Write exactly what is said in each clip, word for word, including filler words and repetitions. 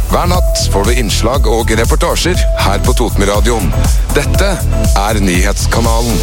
Hver natt får du innslag og reportasjer her på Totenradioen. Dette er Nyhetskanalen.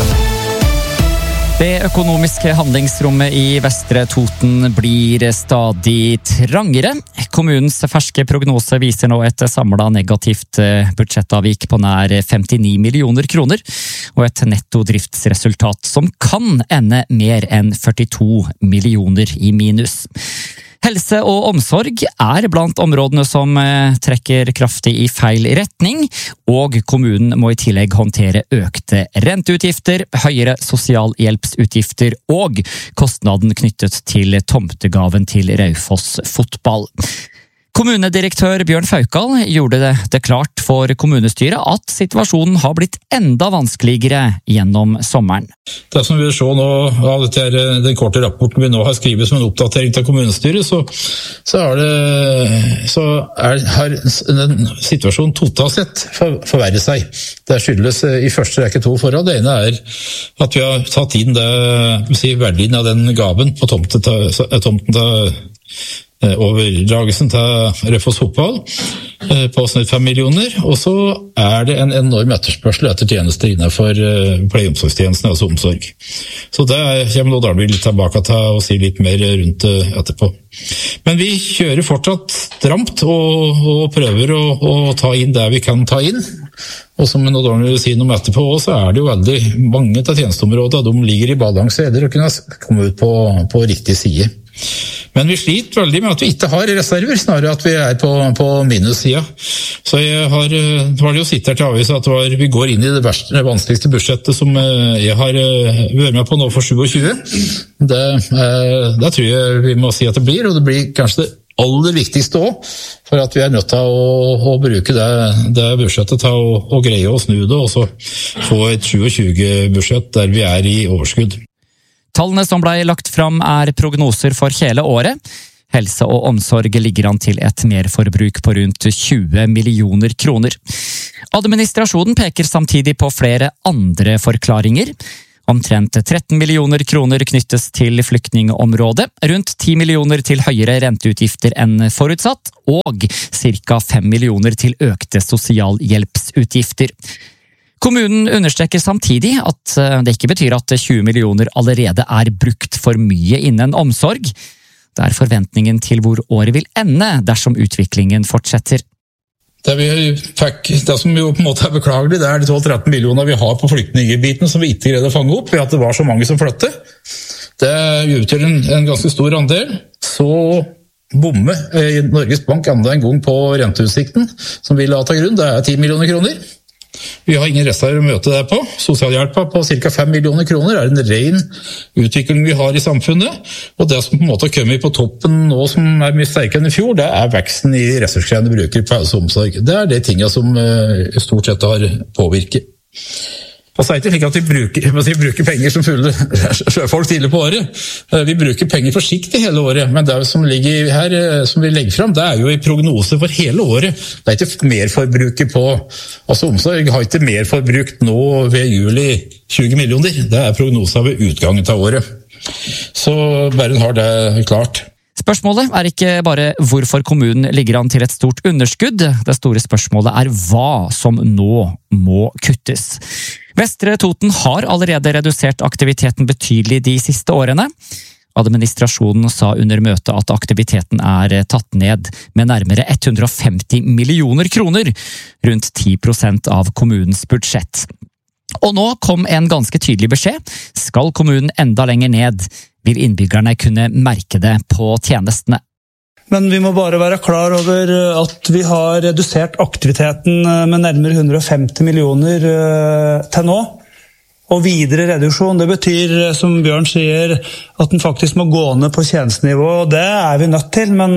Det økonomiske handlingsrommet i Vestre Toten blir stadig trangere. Kommunens ferske prognose viser nå et samlet negativt budsjettavvik på nær femtini millioner kroner, og et nettodriftsresultat som kan ende mer enn førtito millioner i minus. Helse og omsorg er blant områdene som trekker kraftig i feil retning, og kommunen må i tillegg håndtere økte renteutgifter, høyere sosialhjelpsutgifter og kostnaden knyttet til tomtegaven til Raufoss fotball. Kommunedirektør Bjørn Faukal gjorde det klart for kommunestyret at situasjonen har blitt enda vanskeligere gjennom sommeren. Det som vi vil se nå av dette her, den korte rapporten vi nå har skrivet som en oppdatering til kommunestyret, så, så, er det, så er, har den situasjonen totalt sett for, forverret seg. Det skyldes i første rekke to forhold. Det ene er at vi har tatt inn det, si, verdien av den gaven på tomten til, tomten til overdragelsen til Raufoss fotball på snitt fem millioner, og så er det en enorm etterspørsel etter tjenester innenfor pleie- og omsorgstjenesten, altså omsorg. Så det kommer Odd Arnvild tilbake til å si litt mer rundt etterpå. Men vi kjører fortsatt stramt og, og prøver å, å ta inn det vi kan ta inn. Og som Odd Arnvild vil si noe etterpå, så er det jo veldig mange av tjenesteområdene, de ligger i balanse eller å kunne komme ut på, på riktig side. Men vi sliter veldig med at vi ikke har reserver, snarere at vi er på, på minussida. Så jeg har, det var det jo sitt her til avvis at var, vi går inn i det, verste, det vanskeligste budsjettet som jeg har vært med på nå for tjuesyv. Det, det tror jeg vi må si at det blir, og det blir kanskje det aller viktigste også, for at vi er nødt til å, å bruke det, det budsjettet til å, å greie å snu det, og så få et tjuesyv-budsjett der vi er i overskudd. Tallene som ble lagt fram er prognoser for hele året. Helse og omsorg ligger an til et merforbruk på rundt tjue millioner kroner. Administrasjonen peker samtidig på flere andre forklaringer. Omtrent tretten millioner kroner knyttes til flyktningområdet, rundt ti millioner til høyere renteutgifter enn forutsatt, og ca fem millioner til økte sosialhjelpsutgifter. Kommunen understreker samtidig at det ikke betyr at tjue millioner allerede er brukt for mye innen omsorg. Det er forventningen til hvor året vil ende dersom utviklingen fortsetter. Det, vi fikk, det som jo på en måte er beklagelig, det er de tolv til tretten millioner vi har på flyktningebiten som vi ikke greide å fange opp ved at det var så mange som flyttet. Det utgjør en, en ganske stor andel. Så bomme i Norges Bank enda en gang på renteutsikten som vi la til grunn, det er ti millioner kroner. Vi har ingen reserver å møte det på. Sosialhjelpa på ca fem millioner kroner er en ren utvikling vi har i samfunnet, og det som på en måte har kommet på toppen nå som er mye sterkere enn i fjor, det er veksten i ressurskrevende brukere på helse og omsorg. Det er de tingene som stort sett har påvirket. Og så er det ikke slik at vi bruker, si, bruker penger som fulle sjøfolk tidlig på året. Vi bruker penger forsiktig hele året, men det som ligger her, som vi legger frem, det er jo i prognose for hele året. Det er ikke merforbruket på, altså omsorg har ikke merforbruk nå ved juli tjue millioner. Det er prognoser ved utgangen av året. Så bare har det klart. Spørsmålet er ikke bare hvorfor kommunen ligger an til et stort underskudd. Det store spørsmålet er hva som nå må kuttes. Vestre Toten har allerede redusert aktiviteten betydelig de siste årene. Administrasjonen sa under møtet at aktiviteten er tatt ned med nærmere hundre og femti millioner kroner, rundt ti prosent av kommunens budsjett. Og nå kom en ganske tydelig beskjed. Skal kommunen enda lenger ned, vil innbyggerne kunne merke det på tjenestene. Men vi må bare være klar over at vi har redusert aktiviteten med nærmere hundre og femti millioner til nå. Og videre reduksjon, det betyr, som Bjørn sier, at den faktisk må gå ned på tjenestenivå. Og det er vi nødt til, men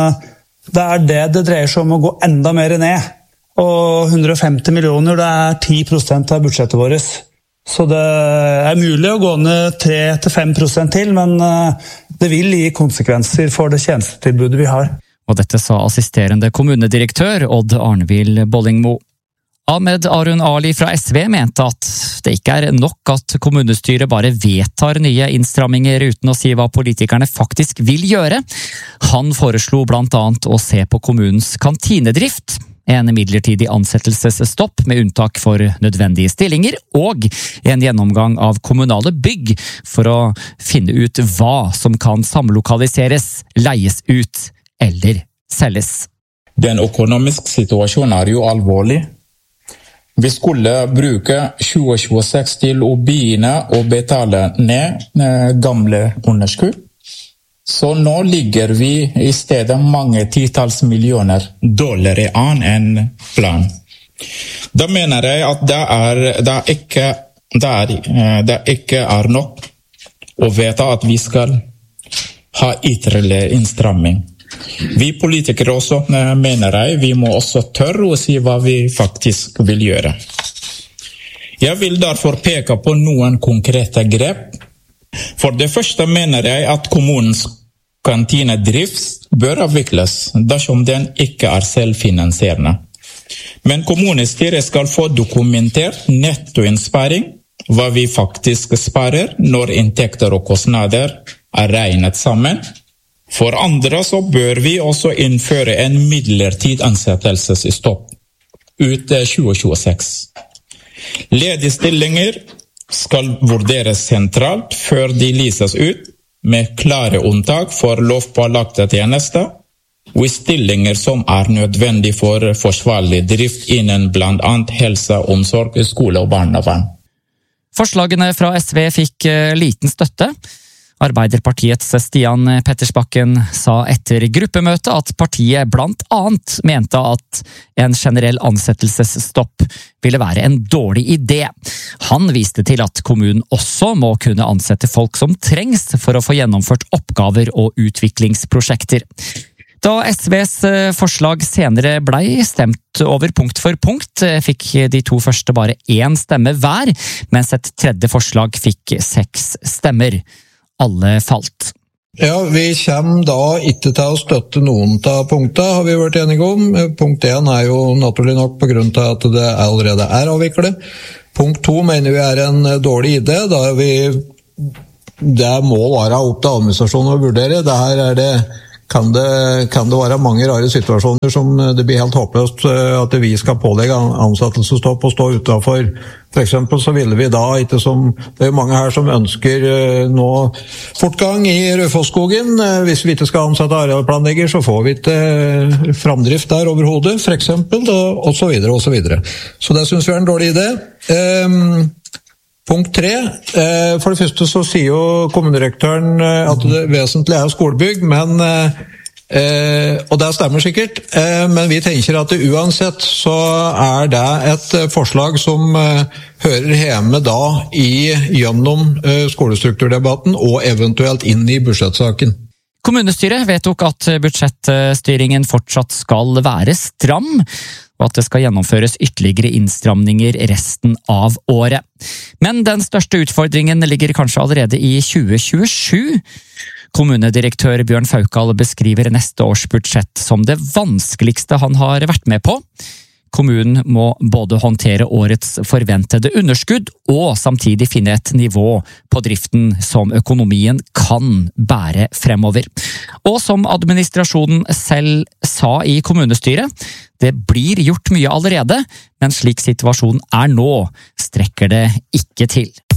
det er det det dreier seg om å gå enda mer ned. Og hundre og femti millioner, det er ti prosent av budsjettet vårt. Så det er mulig å gå ned tre til fem prosent til, men det vil gi konsekvenser for det tjenestetilbudet vi har. Og dette sa assisterende kommunedirektør Odd Arnvild Bollingmo. Ahmed Arun Ali fra S V mente at det ikke er nok at kommunestyret bare vedtar nye innstramminger uten å si hva politikerne faktisk vil gjøre. Han foreslo blant annet å se på kommunens kantinedrift, en midlertidig ansettelsesstopp med unntak for nødvendige stillinger, og en gjennomgang av kommunale bygg for å finne ut hva som kan samlokaliseres, leies ut eller selges. Den økonomiske situasjonen er jo alvorlig. Vi skulle bruke tjue tjueseks til å begynne å betale ned gamle underskudd. Så nå ligger vi i stedet mange titalls millioner dollar an enn plan. Da mener jeg at det, er, det, er ikke, det, er, det ikke er nok å vite at vi skal ha ytterligere innstramming. Vi politikere også, mener jeg, vi må også tørre å si hva vi faktisk vil gjøre. Jeg vil derfor peke på noen konkrete grep. For det første mener jeg at kommunens kantinedrift bør avvikles dersom den ikke er selvfinansierende. Men kommunestyret skal få dokumentert nettoinnsparing, hva vi faktisk sparer når inntekter og kostnader er regnet sammen. For andre så bør vi også innføre en midlertidig ansettelsesstopp ut tjue tjueseks. Ledige stillinger skal vurderes sentralt før de lyses ut, med klare unntak for lovpålagte tjenester, og stillinger som er nødvendig for forsvarlig drift innen blant annet helse, omsorg, skole og barnevern. Forslagene fra S V fikk liten støtte. Arbeiderpartiets Stian Pettersbakken sa etter gruppemøtet at partiet blant annet mente at en generell ansettelsesstopp ville være en dårlig idé. Han viste til at kommunen også må kunne ansette folk som trengs for å få gjennomført oppgaver og utviklingsprosjekter. Da S Vs forslag senere blei stemt over punkt for punkt, fikk de to første bare én stemme hver, mens et tredje forslag fikk seks stemmer. Alle falt. Ja, vi kommer da ikke til å støtte noen av punktene, har vi vært enige om. Punkt én er jo naturlig nok på grunn til at det allerede er avviklet. Punkt to mener vi er en dårlig idé, da vi, det må være opp til administrasjonen å vurdere. Det her er det, kan det, kan det være mange rare situasjoner som det blir helt håpløst at vi skal pålegge ansettelsesstopp og stå utenfor. For eksempel så ville vi da ikke som, det er jo mange her som ønsker nå fortgang i Raufoss-skogen. Hvis vi ikke skal ansette arealplanlegger, så får vi ikke framdrift der overhodet, for eksempel, og så videre, og så videre. Så det synes vi er en dårlig idé. Um, Punkt tre. For det første så sier jo kommunedirektøren at det vesentlige er skolebygg, men, og det stemmer sikkert, men vi tenker at det uansett så er det et forslag som hører hjemme da i, gjennom skolestrukturdebatten og eventuelt inn i budsjettsaken. Kommunestyret vedtok at budsjettstyringen fortsatt skal være stram, og at det skal gjennomføres ytterligere innstramninger resten av året. Men den største utfordringen ligger kanskje allerede i tjue tjuesju. Kommunedirektør Bjørn Faukal beskriver neste års budsjett som det vanskeligste han har vært med på. Kommunen må både håndtere årets forventede underskudd og samtidig finne et nivå på driften som økonomien kan bære fremover. Og som administrasjonen selv sa i kommunestyret, det blir gjort mye allerede, men slik situasjonen er nå, strekker det ikke til.